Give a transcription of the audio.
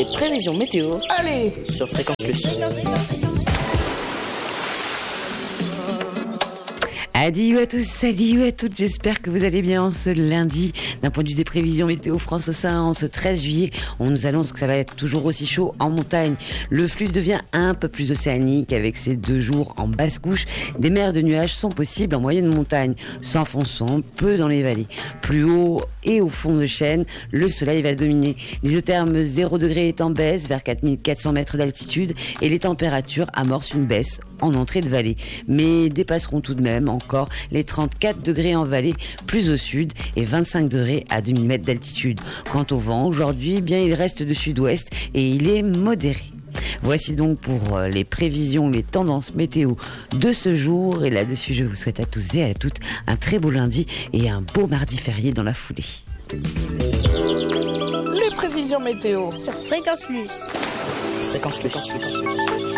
Les prévisions météo. Allez, sur Fréquence Plus. Adieu à tous, adieu à toutes, j'espère que vous allez bien ce lundi. D'un point de vue des prévisions météo France Océan, en ce 13 juillet, on nous annonce que ça va être toujours aussi chaud en montagne. Le flux devient un peu plus océanique avec ces 2 jours en basse couche. Des mers de nuages sont possibles en moyenne montagne, s'enfonçant peu dans les vallées. Plus haut et au fond de chaîne, le soleil va dominer. L'isotherme 0 degré est en baisse vers 4400 mètres d'altitude et les températures amorcent une baisse en entrée de vallée, mais dépasseront tout de même encore les 34 degrés en vallée, plus au sud, et 25 degrés à 2000 mètres d'altitude. Quant au vent, aujourd'hui, eh bien, il reste de sud-ouest et il est modéré. Voici donc pour les prévisions, les tendances météo de ce jour. Et là-dessus, je vous souhaite à tous et à toutes un très beau lundi et un beau mardi férié dans la foulée. les prévisions météo sur Fréquence Plus. Fréquence Plus.